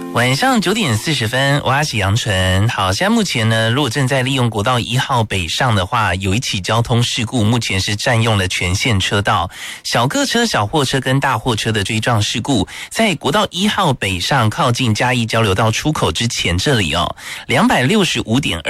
晚上9点40分，我是杨纯。好，现在目前呢，如果正在利用国道1号北上的话，有一起交通事故，目前是占用了全线车道，小客车、小货车跟大货车的追撞事故，在国道1号北上靠近嘉义交流道出口之前这里哦，265.2